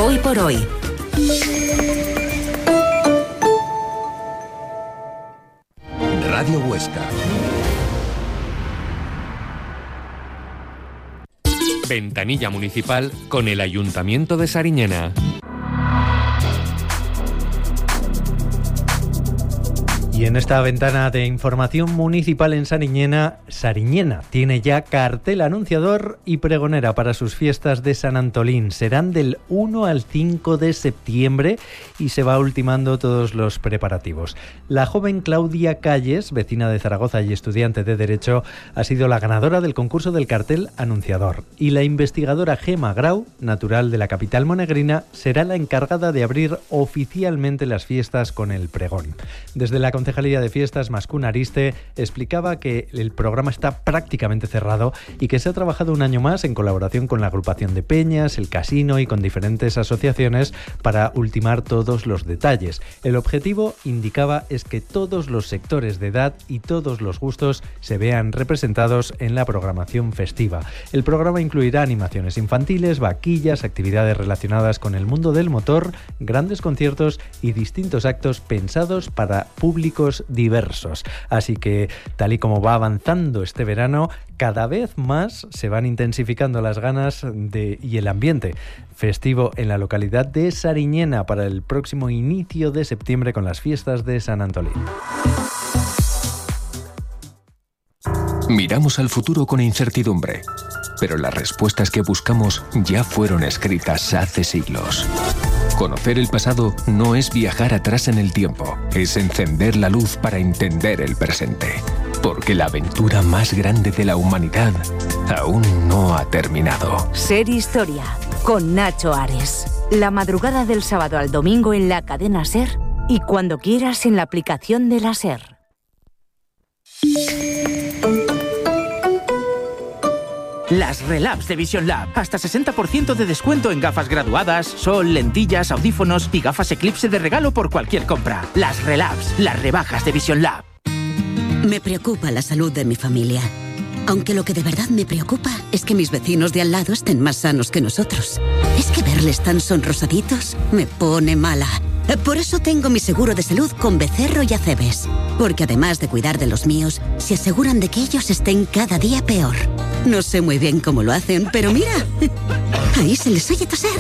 Hoy por hoy. Radio Huesca. Ventanilla municipal con el Ayuntamiento de Sariñena. Y en esta ventana de información municipal en Sariñena tiene ya cartel anunciador y pregonera para sus fiestas de San Antolín. Serán del 1 al 5 de septiembre y se va ultimando todos los preparativos. La joven Claudia Calles, vecina de Zaragoza y estudiante de Derecho, ha sido la ganadora del concurso del cartel anunciador. Y la investigadora Gemma Grau, natural de la capital monegrina, será la encargada de abrir oficialmente las fiestas con el pregón. Desde la Concejalía de Fiestas, Mascún Ariste, explicaba que el programa está prácticamente cerrado y que se ha trabajado un año más en colaboración con la agrupación de peñas, el casino y con diferentes asociaciones para ultimar todos los detalles. El objetivo, indicaba, es que todos los sectores de edad y todos los gustos se vean representados en la programación festiva. El programa incluirá animaciones infantiles, vaquillas, actividades relacionadas con el mundo del motor, grandes conciertos y distintos actos pensados para públicos diversos. Así que, tal y como va avanzando este verano, cada vez más se van intensificando las ganas y el ambiente festivo en la localidad de Sariñena para el próximo inicio de septiembre con las fiestas de San Antolín. Miramos al futuro con incertidumbre, pero las respuestas que buscamos ya fueron escritas hace siglos. Conocer el pasado no es viajar atrás en el tiempo, es encender la luz para entender el presente. Porque la aventura más grande de la humanidad aún no ha terminado. Ser Historia, con Nacho Ares. La madrugada del sábado al domingo en la cadena SER y cuando quieras en la aplicación de la SER. Las Relabs de Vision Lab. Hasta 60% de descuento en gafas graduadas, sol, lentillas, audífonos y gafas Eclipse de regalo por cualquier compra. Las Relabs, las rebajas de Vision Lab. Me preocupa la salud de mi familia. Aunque lo que de verdad me preocupa es que mis vecinos de al lado estén más sanos que nosotros. Es que verles tan sonrosaditos me pone mala. Por eso tengo mi seguro de salud con Becerro y Acebes. Porque además de cuidar de los míos, se aseguran de que ellos estén cada día peor. No sé muy bien cómo lo hacen, pero mira, ahí se les oye toser.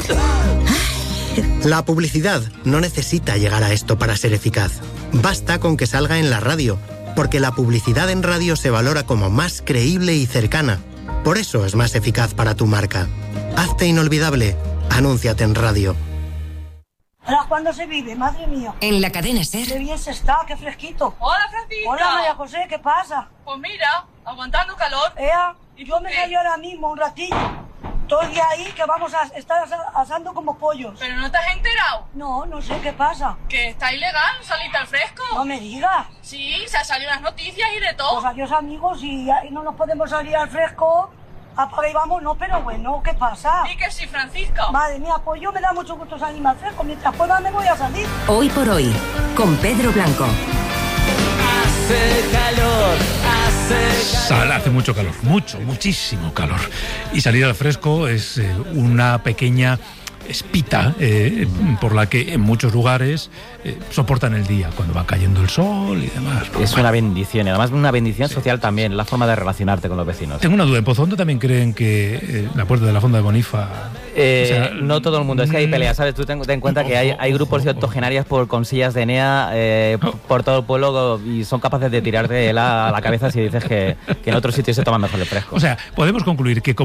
La publicidad no necesita llegar a esto para ser eficaz. Basta con que salga en la radio, porque la publicidad en radio se valora como más creíble y cercana. Por eso es más eficaz para tu marca. Hazte inolvidable. Anúnciate en radio. Ahora, ¿cuándo se vive? Madre mía. En la cadena SER. Qué bien se está, qué fresquito. Hola, Francisca. Hola, María José, ¿qué pasa? Pues mira, aguantando calor. Yo me callo ahora mismo un ratillo. Estoy ahí que vamos a estar asando como pollos. ¿Pero no te has enterado? No sé qué pasa. Que está ilegal salirte al fresco. No me digas. Sí, se han salido las noticias y de todo. Pues adiós, amigos, y no nos podemos salir al fresco. Apaga y vamos, no, pero bueno, ¿qué pasa? Sí que sí, Francisca. Madre mía, pues yo me da mucho gusto salir al fresco. Mientras pueda me voy a salir. Hoy por hoy, con Pedro Blanco. Hace calor, hace mucho calor, muchísimo calor. Y salir al fresco es una pequeña espita por la que en muchos lugares soportan el día cuando va cayendo el sol y demás. Es una bendición, y además una bendición social también, la forma de relacionarte con los vecinos. Tengo una duda, ¿en Pozondo también creen que la puerta de la Fonda de Bonifa? No todo el mundo, es que hay peleas, ¿sabes? Tú ten en cuenta que hay grupos de octogenarias con sillas de Enea por todo el pueblo y son capaces de tirarte a la cabeza si dices que en otros sitios se toma mejor el fresco. O sea, podemos concluir que